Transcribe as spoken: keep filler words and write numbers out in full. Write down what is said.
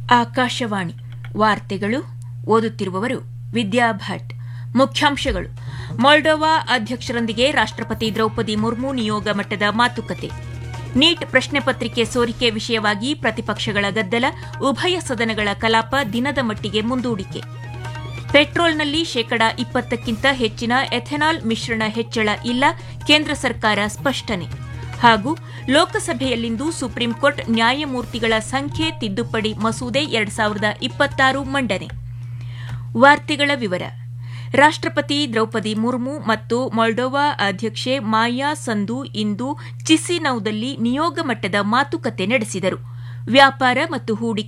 ಆಕಾಶವಾಣಿ ವಾರ್ತೆಗಳು ಓದುತ್ತಿರುವವರು ವಿದ್ಯಾ ಭಟ್. ಮುಖ್ಯಾಂಶಗಳು: ಮೊಲ್ಡೋವಾ ಅಧ್ಯಕ್ಷರೊಂದಿಗೆ ರಾಷ್ಟ್ರಪತಿ ದ್ರೌಪದಿ ಮುರ್ಮು ನಿಯೋಗ ಮಟ್ಟದ ಮಾತುಕತೆ. ನೀಟ್ ಪ್ರಶ್ನೆ ಪತ್ರಿಕೆ ಸೋರಿಕೆ ವಿಷಯವಾಗಿ ಪ್ರತಿಪಕ್ಷಗಳ ಗದ್ದಲ, ಉಭಯ ಸದನಗಳ ಕಲಾಪ ದಿನದ ಮಟ್ಟಿಗೆ ಮುಂದೂಡಿಕೆ. ಪೆಟ್ರೋಲ್ನಲ್ಲಿ ಶೇಕಡಾ ಇಪ್ಪತ್ತಕ್ಕಿಂತ ಹೆಚ್ಚಿನ ಎಥೆನಾಲ್ ಮಿಶ್ರಣ ಹೆಚ್ಚಳ ಇಲ್ಲ, ಕೇಂದ್ರ ಸರ್ಕಾರ ಸ್ಪಷ್ಟನೆ. ಹಾಗೂ ಲೋಕಸಭೆಯಲ್ಲಿಂದು ಸುಪ್ರೀಂಕೋರ್ಟ್ ನ್ಯಾಯಮೂರ್ತಿಗಳ ಸಂಖ್ಯೆ ತಿದ್ದುಪಡಿ ಮಸೂದೆ ಎರಡು ಸಾವಿರದ ಇಪ್ಪತ್ತಾರು ಮಂಡನೆ. ವಾರ್ತೆಗಳ ವಿವರ. ರಾಷ್ಟ್ರಪತಿ ದ್ರೌಪದಿ ಮುರ್ಮು ಮತ್ತು ಮೊಲ್ಡೋವಾ ಅಧ್ಯಕ್ಷೆ ಮಾಯಾ ಸಂದು ಇಂದು ಚಿಸಿನೌದಲ್ಲಿ ನಿಯೋಗ ಮಟ್ಟದ ಮಾತುಕತೆ ನಡೆಸಿದರು. ವ್ಯಾಪಾರ ಮತ್ತು ಹೂಡಿಕೆ